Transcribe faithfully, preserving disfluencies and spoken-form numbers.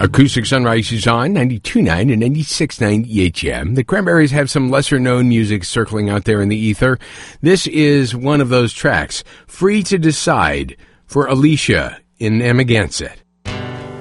Acoustic Sunrise is on ninety-two point nine and ninety-six point nine E H M. The Cranberries have some lesser-known music circling out there in the ether. This is one of those tracks, Free to Decide, for Alicia in Amagansett.